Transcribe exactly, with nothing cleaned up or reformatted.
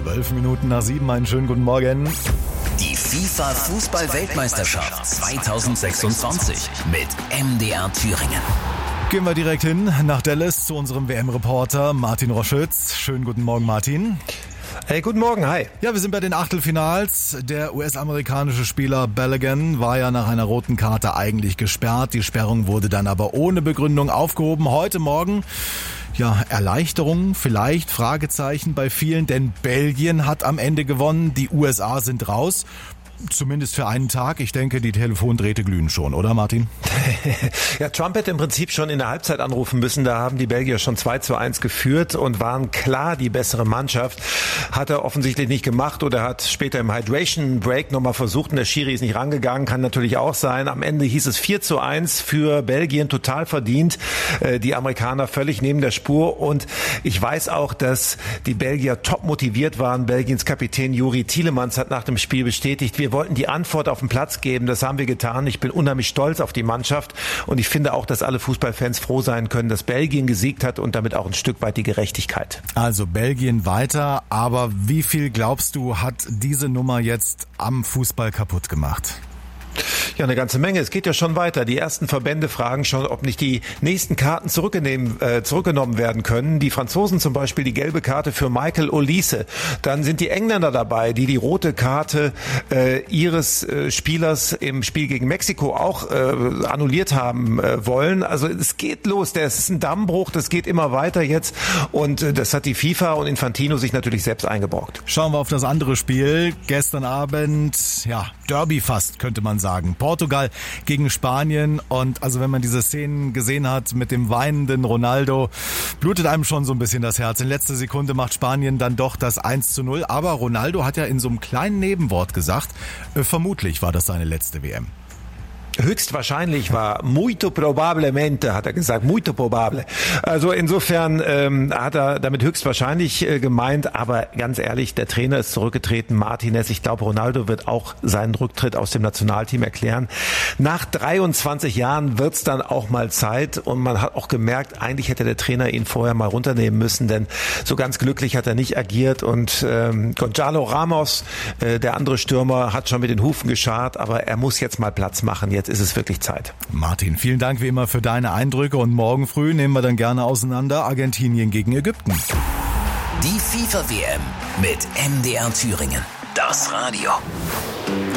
Zwölf Minuten nach sieben, einen schönen guten Morgen. Die FIFA-Fußball-Weltmeisterschaft zweitausendsechsundzwanzig mit M D R Thüringen. Gehen wir direkt hin nach Dallas zu unserem W M-Reporter Martin Roschütz. Schönen guten Morgen, Martin. Hey, guten Morgen, hi. Ja, wir sind bei den Achtelfinals. Der U S-amerikanische Spieler Balogun war ja nach einer roten Karte eigentlich gesperrt. Die Sperrung wurde dann aber ohne Begründung aufgehoben. Heute Morgen, ja, Erleichterung vielleicht, Fragezeichen bei vielen, denn Belgien hat am Ende gewonnen. Die U S A sind raus. Zumindest für einen Tag. Ich denke, die Telefondrähte glühen schon, oder Martin? Ja, Trump hätte im Prinzip schon in der Halbzeit anrufen müssen. Da haben die Belgier schon zwei zu eins geführt und waren klar die bessere Mannschaft. Hat er offensichtlich nicht gemacht oder hat später im Hydration Break nochmal versucht und der Schiri ist nicht rangegangen. Kann natürlich auch sein. Am Ende hieß es vier zu eins für Belgien, total verdient. Die Amerikaner völlig neben der Spur und ich weiß auch, dass die Belgier top motiviert waren. Belgiens Kapitän Juri Tielemans hat nach dem Spiel bestätigt, wir Wir wollten die Antwort auf den Platz geben, das haben wir getan. Ich bin unheimlich stolz auf die Mannschaft und ich finde auch, dass alle Fußballfans froh sein können, dass Belgien gesiegt hat und damit auch ein Stück weit die Gerechtigkeit. Also Belgien weiter, aber wie viel glaubst du, hat diese Nummer jetzt am Fußball kaputt gemacht? Ja, eine ganze Menge. Es geht ja schon weiter. Die ersten Verbände fragen schon, ob nicht die nächsten Karten zurückgenommen, äh, zurückgenommen werden können. Die Franzosen zum Beispiel die gelbe Karte für Michael Olise. Dann sind die Engländer dabei, die die rote Karte äh, ihres äh, Spielers im Spiel gegen Mexiko auch äh, annulliert haben äh, wollen. Also es geht los. Das ist ein Dammbruch. Das geht immer weiter jetzt. Und äh, das hat die FIFA und Infantino sich natürlich selbst eingebrockt. Schauen wir auf das andere Spiel. Gestern Abend, ja, Derby fast, könnte man sagen. Portugal gegen Spanien und also wenn man diese Szenen gesehen hat mit dem weinenden Ronaldo, blutet einem schon so ein bisschen das Herz. In letzter Sekunde macht Spanien dann doch das eins zu null, aber Ronaldo hat ja in so einem kleinen Nebenwort gesagt, äh, vermutlich war das seine letzte W M. Höchstwahrscheinlich war muito probablemente, hat er gesagt, muito probable. Also insofern ähm, hat er damit höchstwahrscheinlich äh, gemeint, aber ganz ehrlich, der Trainer ist zurückgetreten, Martinez. Ich glaube, Ronaldo wird auch seinen Rücktritt aus dem Nationalteam erklären. Nach dreiundzwanzig Jahren wird's dann auch mal Zeit und man hat auch gemerkt, eigentlich hätte der Trainer ihn vorher mal runternehmen müssen, denn so ganz glücklich hat er nicht agiert und ähm, Gonzalo Ramos, äh, der andere Stürmer, hat schon mit den Hufen gescharrt, aber er muss jetzt mal Platz machen. Jetzt ist es wirklich Zeit. Martin, vielen Dank wie immer für deine Eindrücke und morgen früh nehmen wir dann gerne auseinander Argentinien gegen Ägypten. Die FIFA-W M mit M D R Thüringen. Das Radio.